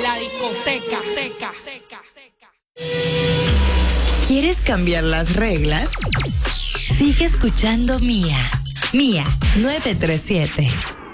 la discoteca. ¿Quieres cambiar las reglas? Sigue escuchando Mía 937.